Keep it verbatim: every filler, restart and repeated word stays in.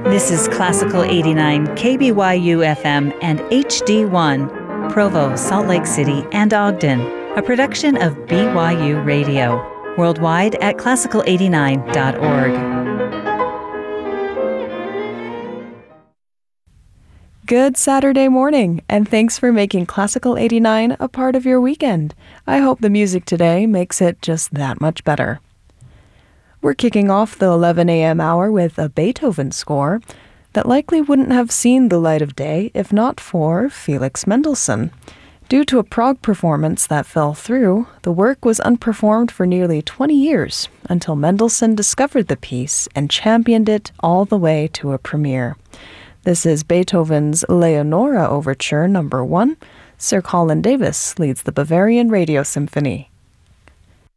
This is Classical eighty-nine, K B Y U F M and H D one, Provo, Salt Lake City, and Ogden, a production of B Y U Radio, worldwide at classical eighty-nine dot org. Good Saturday morning, and thanks for making Classical eighty-nine a part of your weekend. I hope the music today makes it just that much better. We're kicking off the eleven a.m. hour with a Beethoven score that likely wouldn't have seen the light of day if not for Felix Mendelssohn. Due to a Prague performance that fell through, the work was unperformed for nearly twenty years until Mendelssohn discovered the piece and championed it all the way to a premiere. This is Beethoven's Leonora Overture number one. Sir Colin Davis leads the Bavarian Radio Symphony.